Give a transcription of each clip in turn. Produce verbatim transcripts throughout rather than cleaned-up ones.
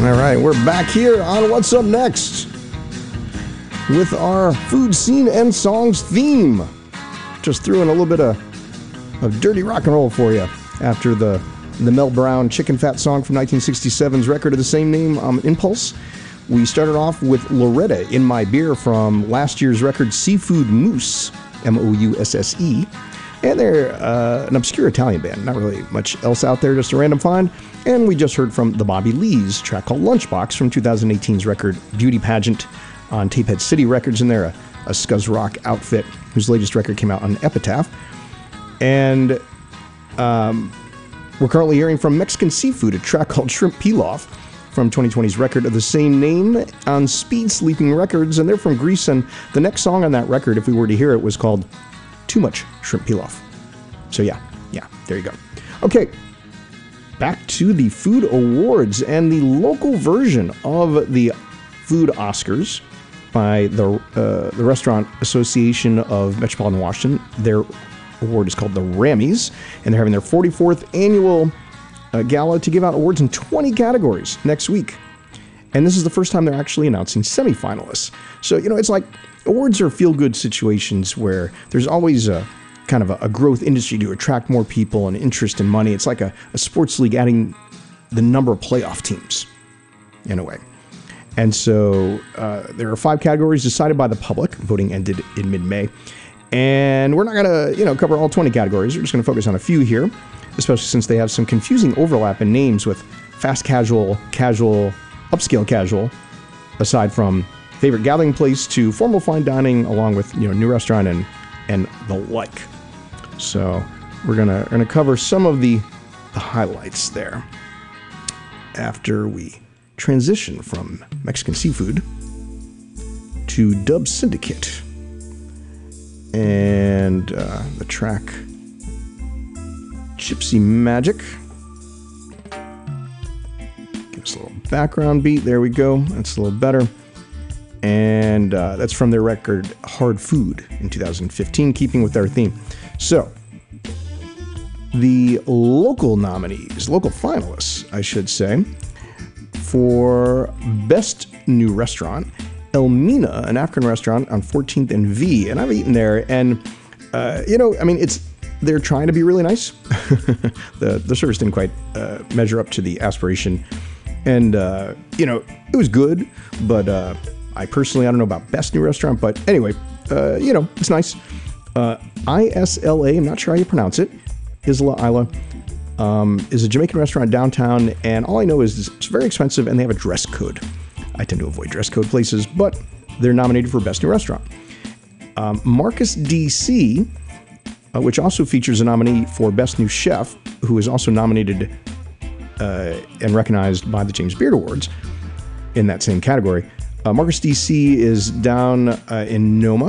All right, we're back here on What's Up Next with our food scene and songs theme. Just threw in a little bit of, of dirty rock and roll for you after the the Mel Brown Chicken Fat song from nineteen sixty-seven's record of the same name, um, Impulse. We started off with Loretta, In My Beer, from last year's record Seafood Moose, M O U S S E. And they're uh, an obscure Italian band. Not really much else out there, just a random find. And we just heard from the Bobby Lees, track called Lunchbox from twenty eighteen's record Beauty Pageant on Tapehead City Records. And they're a, a scuzz rock outfit whose latest record came out on Epitaph. And um, we're currently hearing from Mexican Seafood, a track called Shrimp Pilaf from twenty twenty's record of the same name on Speed Sleeping Records. And they're from Greece. And the next song on that record, if we were to hear it, was called Too Much Shrimp Pilaf. So yeah, yeah, there you go. Okay, back to the Food Awards and the local version of the Food Oscars by the uh, the Restaurant Association of Metropolitan Washington. Their award is called the Rammies, and they're having their forty-fourth annual uh, gala to give out awards in twenty categories next week. And this is the first time they're actually announcing semifinalists. So, you know, it's like awards are feel-good situations where there's always a kind of a, a growth industry to attract more people and interest and money. It's like a, a sports league adding the number of playoff teams, in a way. And so uh, there are five categories decided by the public. Voting ended in mid-May. And we're not going to, you know, cover all twenty categories. We're just going to focus on a few here, especially since they have some confusing overlap in names with fast casual, casual, upscale casual, aside from favorite gathering place to formal fine dining, along with, you know, new restaurant and and the like. So we're gonna we're gonna cover some of the the highlights there after we transition from Mexican Seafood to Dub Syndicate and uh, the track Gypsy Magic. Give us a little background beat. There we go. That's a little better. And uh, that's from their record Hard Food in two thousand fifteen, keeping with their theme. So, the local nominees, local finalists, I should say, for Best New Restaurant, Elmina, an African restaurant on fourteenth and V. And I've eaten there, and, uh, you know, I mean, it's they're trying to be really nice. the, the service didn't quite uh, measure up to the aspiration. And, uh, you know, it was good, but... Uh, I personally, I don't know about Best New Restaurant, but anyway, uh, you know, it's nice. Uh, I S L A, I'm not sure how you pronounce it, Isla Isla, um, is a Jamaican restaurant downtown, and all I know is it's very expensive, and they have a dress code. I tend to avoid dress code places, but they're nominated for Best New Restaurant. Um, Marcus D C, uh, which also features a nominee for Best New Chef, who is also nominated uh, and recognized by the James Beard Awards in that same category. Uh, Marcus D C is down uh, in Noma,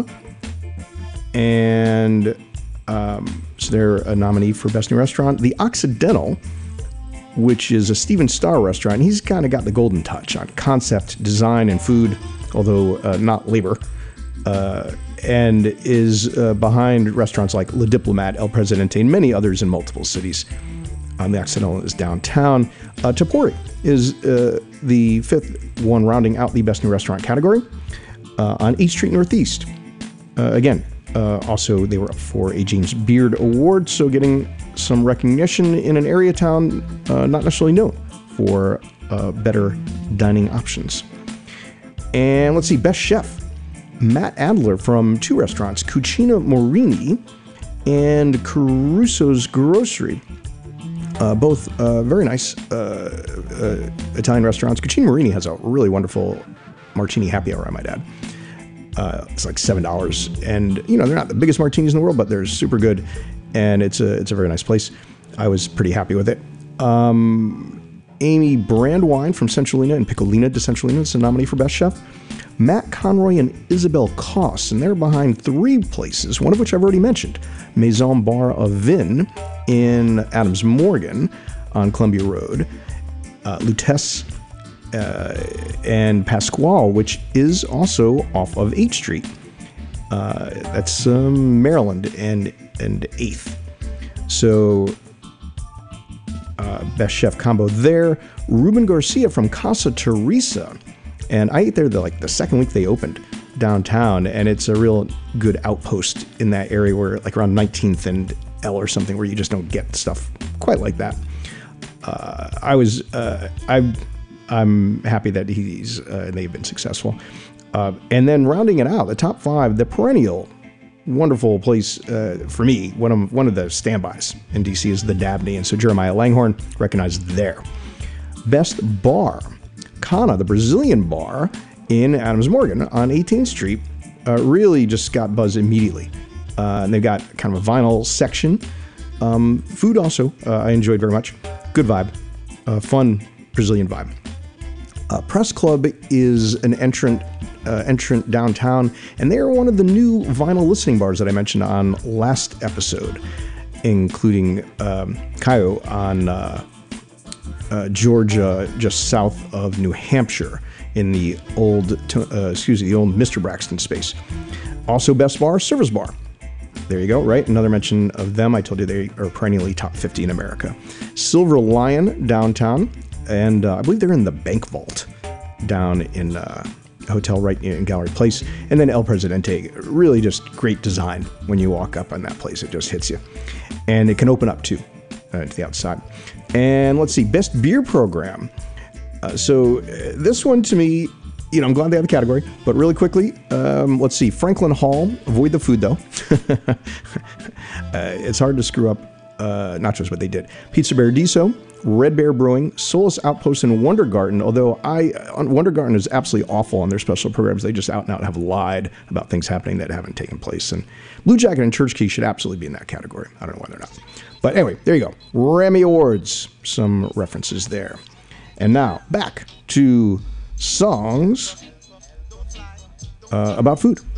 and um, so they're a nominee for Best New Restaurant. The Occidental, which is a Steven Starr restaurant, he's kind of got the golden touch on concept, design, and food, although uh, not labor, uh, and is uh, behind restaurants like Le Diplomat, El Presidente, and many others in multiple cities. Um, the Occidental is downtown. Uh, Topori is uh, the fifth one rounding out the Best New Restaurant category uh, on eighth Street Northeast. Uh, again, uh, also they were up for a James Beard Award, so getting some recognition in an area town uh, not necessarily known for uh, better dining options. And let's see, Best Chef. Matt Adler from two restaurants, Cucina Morini and Caruso's Grocery. Uh, both uh, very nice uh, uh, Italian restaurants. Cucina Morini has a really wonderful martini happy hour, I might add. Uh, it's like seven dollars. And, you know, they're not the biggest martinis in the world, but they're super good. And it's a, it's a very nice place. I was pretty happy with it. Um, Amy Brandwine from Centralina and Piccolina de Centralina is a nominee for Best Chef. Matt Conroy and Isabel Koss, and they're behind three places, one of which I've already mentioned. Maison Bar of Vin in Adams Morgan on Columbia Road. Uh, Lutece uh, and Pasquale, which is also off of eighth Street. Uh, that's um, Maryland and, and eighth. So uh, best chef combo there. Ruben Garcia from Casa Teresa. And I ate there the, like the second week they opened downtown, and it's a real good outpost in that area where like around nineteenth and L or something, where you just don't get stuff quite like that. Uh, I was, uh, I, I'm happy that he's, uh, they've been successful. Uh, and then rounding it out, the top five, the perennial wonderful place uh, for me, one of one of the standbys in D C is the Dabney, and so Jeremiah Langhorne recognized there. Best bar, Cana, the Brazilian bar in Adams Morgan on eighteenth Street, uh, really just got buzz immediately. Uh, and they've got kind of a vinyl section. Um, food also, uh, I enjoyed very much. Good vibe, uh, fun Brazilian vibe. Uh, Press Club is an entrant uh, entrant downtown, and they are one of the new vinyl listening bars that I mentioned on last episode, including um, Cayo on uh, uh, Georgia, just south of New Hampshire, in the old, uh, excuse me, the old Mister Braxton space. Also, Best Bar, Service Bar. There you go, right? Another mention of them. I told you they are perennially top fifty in America. Silver Lion downtown, and uh, I believe they're in the Bank Vault down in uh, a hotel right in Gallery Place. And then El Presidente, really just great design when you walk up on that place. It just hits you. And it can open up too uh, to the outside. And let's see, Best Beer Program. Uh, so uh, this one to me, you know, I'm glad they have the category, but really quickly, um, let's see. Franklin Hall, avoid the food though. uh, it's hard to screw up uh, nachos, but they did. Pizza Paradiso, Red Bear Brewing, Solus Outpost, and Wonder Garden. Although I, Wonder Garden is absolutely awful on their special programs. They just out and out have lied about things happening that haven't taken place. And Blue Jacket and Church Key should absolutely be in that category. I don't know why they're not. But anyway, there you go. Grammy Awards, some references there. And now back to songs uh, about food.